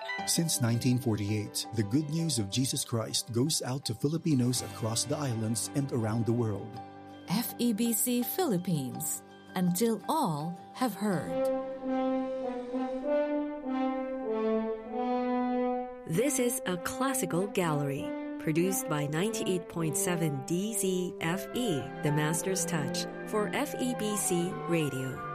Since 1948, the good news of Jesus Christ goes out to Filipinos across the islands and around the world. FEBC Philippines, until all have heard. This is a classical gallery, produced by 98.7 DZFE, The Master's Touch, for FEBC Radio.